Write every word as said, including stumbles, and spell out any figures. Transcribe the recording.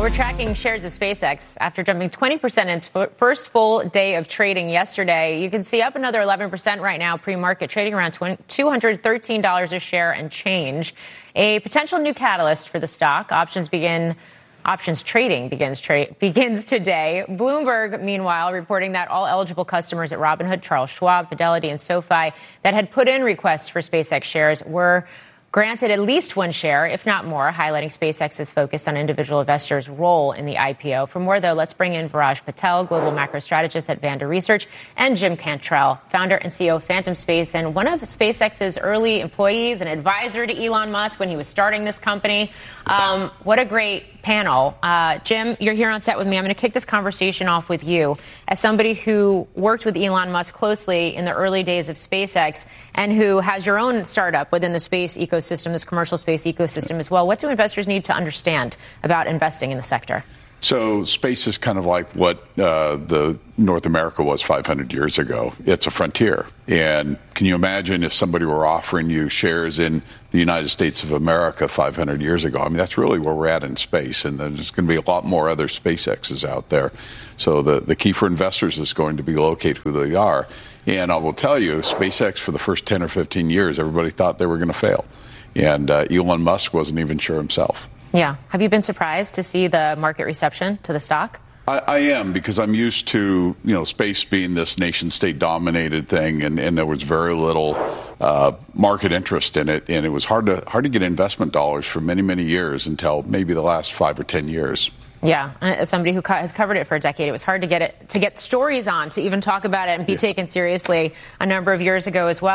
we're tracking shares of SpaceX after jumping twenty percent in its first full day of trading yesterday. You can see up another eleven percent right now, pre-market, trading around two hundred thirteen dollars a share and change. A potential new catalyst for the stock. Options begin. Options trading begins tra- begins today. Bloomberg, meanwhile, reporting that all eligible customers at Robinhood, Charles Schwab, Fidelity, and SoFi that had put in requests for SpaceX shares were granted at least one share, if not more, highlighting SpaceX's focus on individual investors' role in the I P O. For more, though, let's bring in Viraj Patel, global macro strategist at Vanda Research, and Jim Cantrell, founder and C E O of Phantom Space, and one of SpaceX's early employees, an advisor to Elon Musk when he was starting this company. Um, what a great panel. Uh, Jim, you're here on set with me. I'm going to kick this conversation off with you. As somebody who worked with Elon Musk closely in the early days of SpaceX and who has your own startup within the space ecosystem, this commercial space ecosystem as well, what do investors need to understand about investing in the sector? So space is kind of like what uh, the North America was five hundred years ago. It's a frontier. And can you imagine if somebody were offering you shares in the United States of America five hundred years ago? I mean, that's really where we're at in space. And there's going to be a lot more other SpaceXs out there. So the, the key for investors is going to be locate who they are. And I will tell you, SpaceX for the first ten or fifteen years, everybody thought they were going to fail. And uh, Elon Musk wasn't even sure himself. Yeah. Have you been surprised to see the market reception to the stock? I, I am, because I'm used to, you know, space being this nation state dominated thing, and, and there was very little uh, market interest in it, and it was hard to hard to get investment dollars for many, many years until maybe the last five or ten years. Yeah, as somebody who co- has covered it for a decade, it was hard to get it to get stories on, to even talk about it and be Yeah. taken seriously a number of years ago as well.